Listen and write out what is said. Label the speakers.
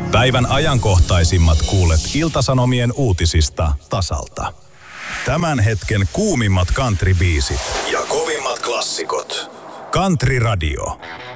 Speaker 1: Päivän ajankohtaisimmat kuulet Ilta-Sanomien uutisista tasalta. Tämän hetken kuumimmat countrybiisit ja kovimmat klassikot. Country Radio.